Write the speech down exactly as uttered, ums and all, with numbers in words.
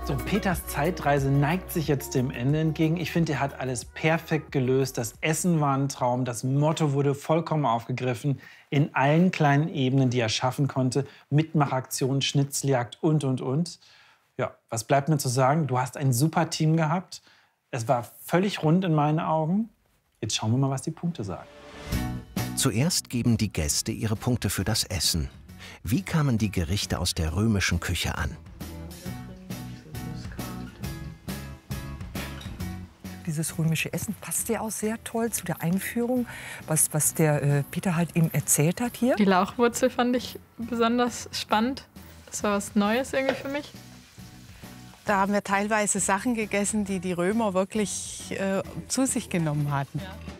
So, Peters Zeitreise neigt sich jetzt dem Ende entgegen. Ich finde, er hat alles perfekt gelöst. Das Essen war ein Traum, das Motto wurde vollkommen aufgegriffen. In allen kleinen Ebenen, die er schaffen konnte. Mitmachaktionen, Schnitzeljagd und, und, und. Ja, was bleibt mir zu sagen? Du hast ein super Team gehabt. Es war völlig rund in meinen Augen. Jetzt schauen wir mal, was die Punkte sagen. Zuerst geben die Gäste ihre Punkte für das Essen. Wie kamen die Gerichte aus der römischen Küche an? Dieses römische Essen passt ja auch sehr toll zu der Einführung, was, was der äh, Peter halt eben erzählt hat hier. Die Lauchwurzel fand ich besonders spannend. Das war was Neues irgendwie für mich. Da haben wir teilweise Sachen gegessen, die die Römer wirklich äh, zu sich genommen hatten. Ja.